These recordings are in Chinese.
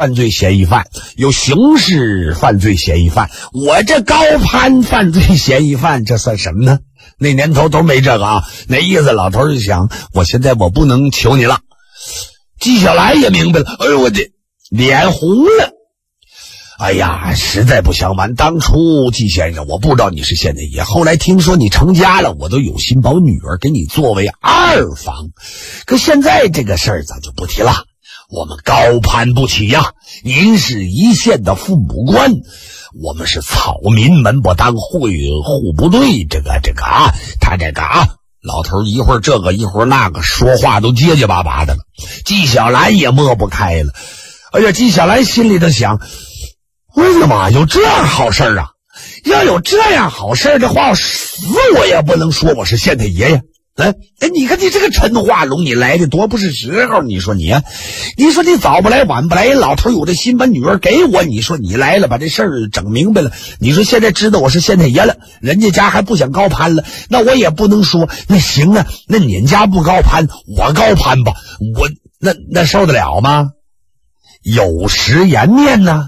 犯罪嫌疑犯，有刑事犯罪嫌疑犯，我这高攀犯罪嫌疑犯，这算什么呢？那年头都没这个啊。那意思老头就想，我现在我不能求你了。纪晓岚也明白了，哎呦我这脸红了。哎呀，实在不相瞒，当初纪先生我不知道你是县太爷，后来听说你成家了，我都有心把我女儿给你作为二房。可现在这个事儿咱就不提了，我们高攀不起呀。您是一县的父母官，我们是草民，门不当户不对，这个啊，他这个啊，老头一会儿这个一会儿那个，说话都结结巴巴的了。纪晓岚也抹不开了。哎呀，纪晓岚心里头想，为什么有这样好事啊？要有这样好事的话，我死我也不能说我是县太爷呀。你看你这个陈化龙，你来的多不是时候。你说你早不来晚不来，老头有这心把女儿给我，你说你来了把这事儿整明白了，你说现在知道我是县太爷了，人家家还不想高攀了，那我也不能说那行啊，那您家不高攀我高攀吧，我那受得了吗？有失颜面呢。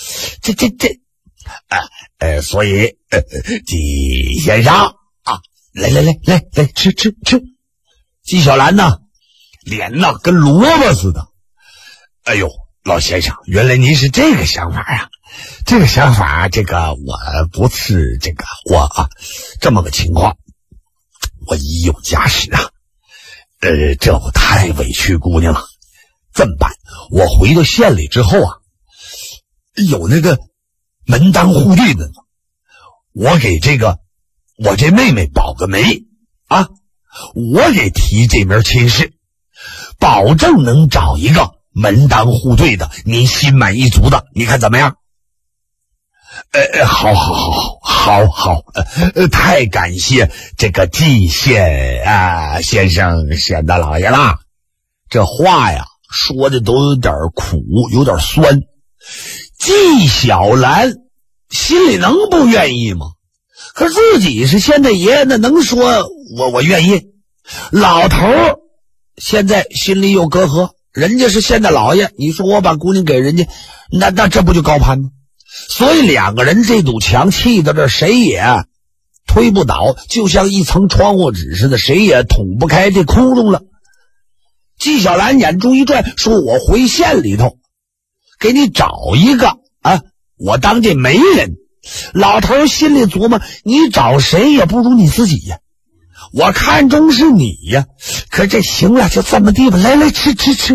所以纪先生啊，来吃。纪晓岚呢，脸呢跟萝卜似的。哎呦，老先生，原来您是这个想法啊！这个想法，这个我不是这个我啊，这么个情况，我已有家室啊，这不太委屈姑娘了。这么办？我回到县里之后啊，有那个门当户对的，我给我这妹妹保个媒啊，我给提这门亲事，保证能找一个门当户对的，您心满意足的，你看怎么样？好，太感谢这个纪县先生县大老爷了。这话呀说的都有点苦，有点酸。纪晓岚心里能不愿意吗？可自己是县太爷，那能说我愿意？老头现在心里有隔阂，人家是县大老爷，你说我把姑娘给人家，那这不就高攀吗？所以两个人这堵墙砌到这，谁也推不倒，就像一层窗户纸似的，谁也捅不开这窟窿了。纪晓岚眼珠一转，说我回县里头给你找一个啊，我当这媒人。老头心里琢磨，你找谁也不如你自己呀，我看中是你呀。可这行了，就这么地吧，来吃。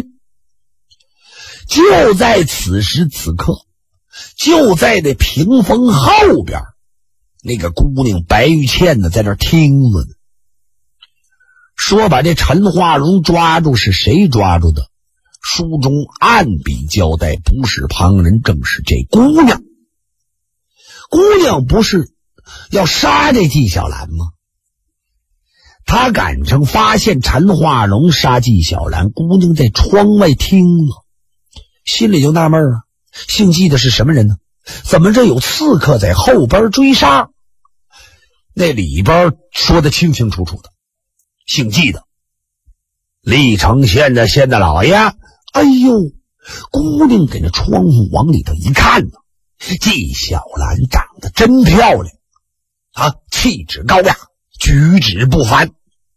就在此时此刻，就在那屏风后边，那个姑娘白玉倩呢在那听着呢。说把这陈化龙抓住是谁抓住的？书中暗笔交代，不是旁人，正是这姑娘。姑娘不是要杀这纪晓岚吗？他赶成发现陈化龙杀纪晓岚，姑娘在窗外听了，心里就纳闷啊，姓纪的是什么人呢？怎么这有刺客在后边追杀？那里边说的清清楚楚的，姓纪的历城县的县大老爷。哎呦，姑娘给那窗户往里头一看呢，纪晓岚长得真漂亮啊，气质高雅，举止不凡。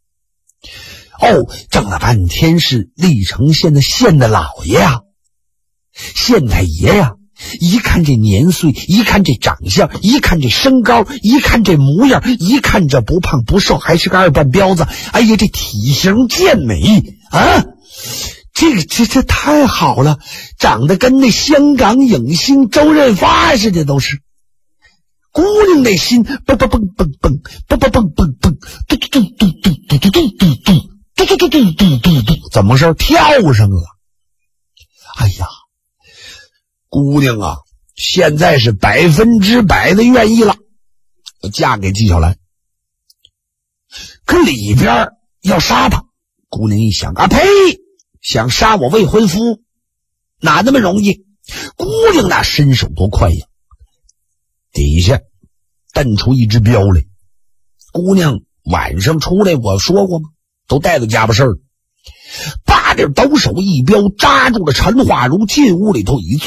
整了半天是历城县的县大老爷啊，县太爷呀。一看这年岁，一看这长相，一看这身高，一看这模样，一看这不胖不瘦，还是个二半彪子。哎呀，这体型健美啊，这太好了，长得跟那香港影星周润发似的都是。姑娘那心蹦蹦蹦蹦蹦蹦蹦蹦蹦蹦，嘟嘟嘟嘟嘟嘟嘟嘟嘟嘟嘟嘟嘟嘟嘟嘟，怎么事跳上了？哎呀，姑娘啊，现在是100%的愿意了，嫁给纪晓岚。可里边要杀他，姑娘一想啊，呸！想杀我未婚夫，哪那么容易？姑娘那身手多快呀！底下蹬出一只镖来。姑娘晚上出来，我说过吗？都带着家伙事儿，把这抖手一镖扎住了陈化如，进屋里头一